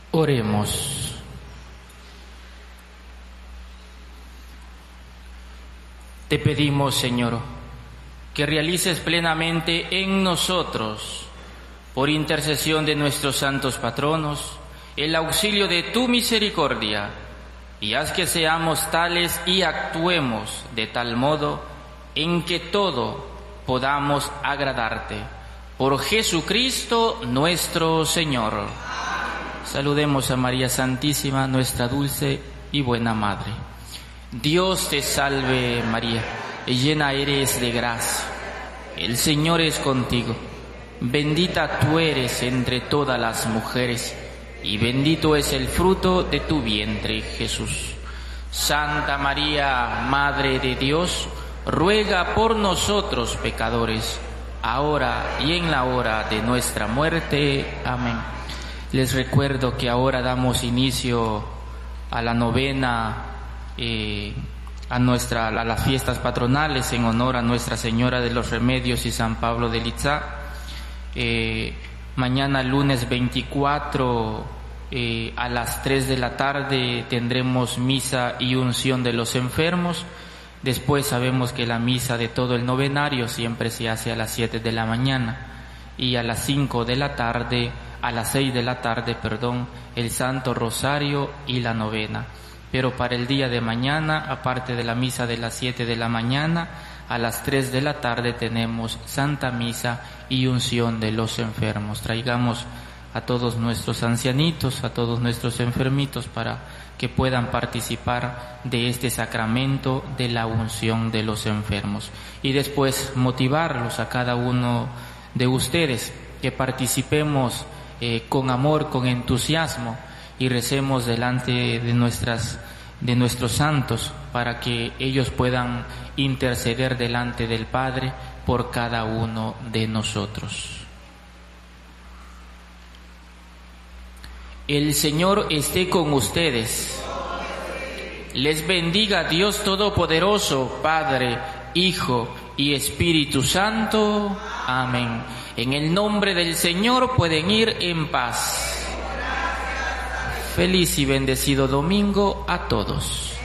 Oremos. Te pedimos, Señor, que realices plenamente en nosotros, por intercesión de nuestros santos patronos, el auxilio de tu misericordia, y haz que seamos tales y actuemos de tal modo en que todo podamos agradarte. Por Jesucristo nuestro Señor. Saludemos a María Santísima, nuestra dulce y buena Madre. Dios te salve María, llena eres de gracia, el Señor es contigo. Bendita tú eres entre todas las mujeres, y bendito es el fruto de tu vientre, Jesús. Santa María, Madre de Dios, ruega por nosotros pecadores, ahora y en la hora de nuestra muerte. Amén. Les recuerdo que ahora damos inicio a la novena, a las fiestas patronales en honor a Nuestra Señora de los Remedios y San Pablo de Litzá. Mañana lunes 24 a las 3 de la tarde tendremos misa y unción de los enfermos. Después sabemos que la misa de todo el novenario siempre se hace a las 7 de la mañana y a las 5 de la tarde, a las 6 de la tarde, el Santo Rosario y la novena. Pero para el día de mañana, aparte de la misa de las 7 de la mañana, a las 3 de la tarde tenemos Santa Misa y unción de los enfermos. Traigamos a todos nuestros ancianitos, a todos nuestros enfermitos para que puedan participar de este sacramento de la unción de los enfermos. Y después motivarlos a cada uno de ustedes que participemos con amor, con entusiasmo, y recemos delante de nuestros santos para que ellos puedan interceder delante del Padre por cada uno de nosotros. El Señor esté con ustedes. Les bendiga Dios Todopoderoso, Padre, Hijo y Espíritu Santo. Amén. En el nombre del Señor pueden ir en paz. Feliz y bendecido domingo a todos.